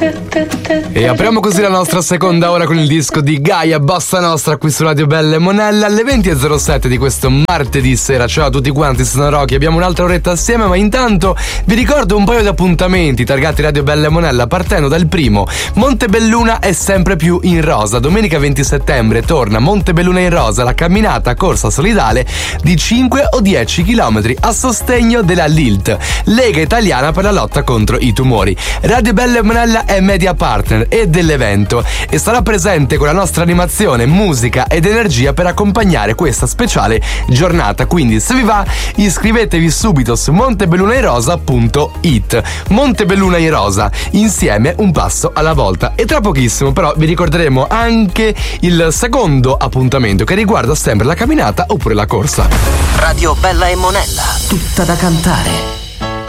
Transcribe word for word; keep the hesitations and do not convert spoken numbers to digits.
E apriamo così la nostra seconda ora con il disco di Gaia Bossa Nostra qui su Radio Bella e Monella alle venti e zero sette di questo martedì sera. Ciao a tutti quanti, sono Rocky, abbiamo un'altra oretta assieme, ma intanto vi ricordo un paio di appuntamenti targati Radio Bella e Monella, partendo dal primo. Montebelluna è sempre più in rosa. Domenica venti settembre torna Montebelluna in rosa, la camminata corsa solidale di cinque o dieci chilometri a sostegno della L I L T, Lega Italiana per la lotta contro i tumori. Radio Bella e Monella è media partner e dell'evento e sarà presente con la nostra animazione, musica ed energia per accompagnare questa speciale giornata. Quindi se vi va, iscrivetevi subito su montebellunairosa punto it. Montebelluna in rosa, insieme un passo alla volta. E tra pochissimo però vi ricorderemo anche il secondo appuntamento che riguarda sempre la camminata oppure la corsa. Radio Bella e Monella, tutta da cantare.